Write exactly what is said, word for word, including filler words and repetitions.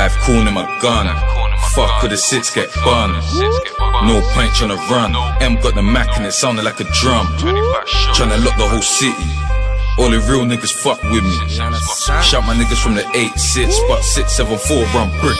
Life cool in my gun. Fuck with the six get bun. No point tryna run. M got the Mac and it sounded like a drum. Tryna lock the whole city. All the real niggas fuck with me. Shout my niggas from the eight six, spot six seven four, run brick.